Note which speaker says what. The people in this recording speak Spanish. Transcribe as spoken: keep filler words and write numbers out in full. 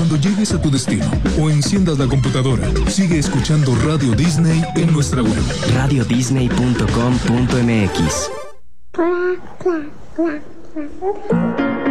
Speaker 1: Cuando llegues a tu destino o enciendas la computadora, sigue escuchando Radio Disney en nuestra web.
Speaker 2: radio disney punto com punto m x